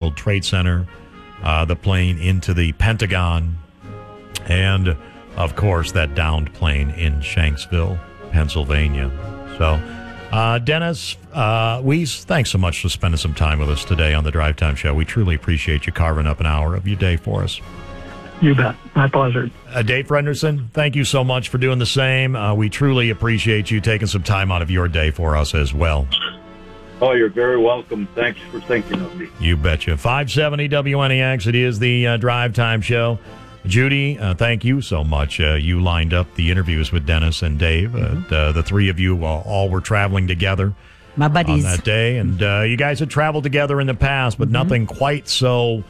World Trade Center, the plane into the Pentagon, and, of course, that downed plane in Shanksville, Pennsylvania. So, Dennis Weiss, thanks so much for spending some time with us today on the Drive Time Show. We truly appreciate you carving up an hour of your day for us. You bet. My pleasure. Dave Frenderson, thank you so much for doing the same. We truly appreciate you taking some time out of your day for us as well. Oh, you're very welcome. Thanks for thinking of me. You betcha. 570 WNEX, it is the Drive Time Show. Judy, thank you so much. You lined up the interviews with Dennis and Dave. The three of you all were traveling together. My buddies. On that day. And you guys had traveled together in the past, but nothing quite so...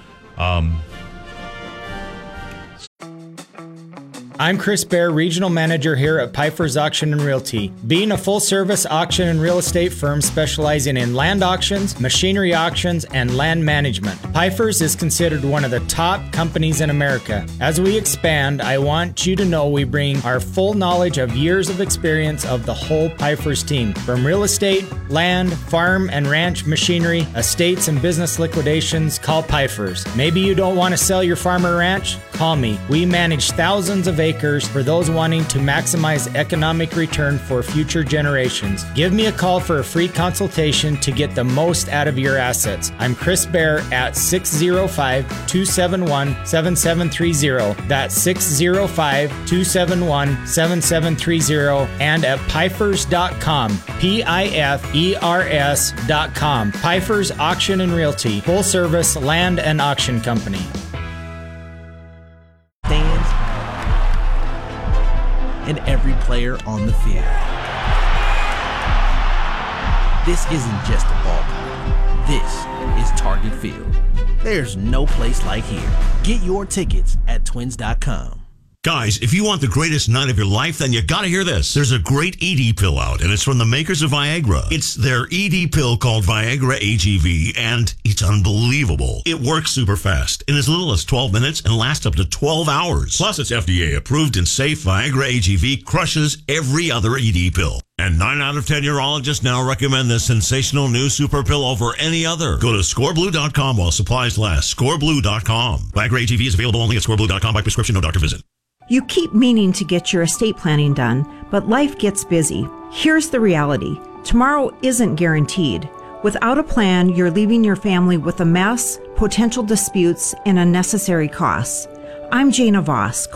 I'm Chris Baer, Regional Manager here at Pfeiffer's Auction and Realty. Being a full-service auction and real estate firm specializing in land auctions, machinery auctions, and land management, Pfeiffer's is considered one of the top companies in America. As we expand, I want you to know we bring our full knowledge of years of experience of the whole Pfeiffer's team. From real estate, land, farm, and ranch machinery, estates, and business liquidations, call Pfeiffer's. Maybe you don't want to sell your farm or ranch? Call me. We manage thousands of acres for those wanting to maximize economic return for future generations. Give me a call for a free consultation to get the most out of your assets. I'm Chris Baer at 605-271-7730. That's 605-271-7730 and at Pfeifers.com. Pifers.com. Pfeiffer's Auction and Realty, full service land and auction company. And every player on the field. This isn't just a ballpark. This is Target Field. There's no place like here. Get your tickets at twins.com. Guys, if you want the greatest night of your life, then you gotta hear this. There's a great ED pill out, and it's from the makers of Viagra. It's their ED pill called Viagra AGV, and it's unbelievable. It works super fast, in as little as 12 minutes, and lasts up to 12 hours. Plus, it's FDA approved and safe. Viagra AGV crushes every other ED pill. And 9 out of 10 urologists now recommend this sensational new super pill over any other. Go to scoreblue.com while supplies last. Scoreblue.com. Viagra AGV is available only at scoreblue.com by prescription, no doctor visit. You keep meaning to get your estate planning done, but life gets busy. Here's the reality. Tomorrow isn't guaranteed. Without a plan, you're leaving your family with a mess, potential disputes, and unnecessary costs. I'm Jana Voss.